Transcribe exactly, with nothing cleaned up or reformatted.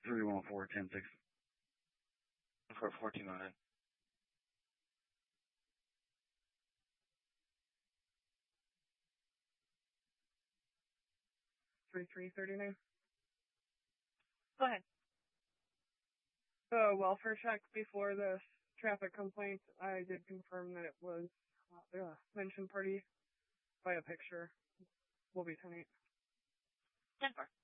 three one four, ten six. For fourteen oh nine. three three three nine. Go ahead. The welfare check before the traffic complaint, I did confirm that it was uh, the mentioned party by a picture. Will be ten eight. ten four.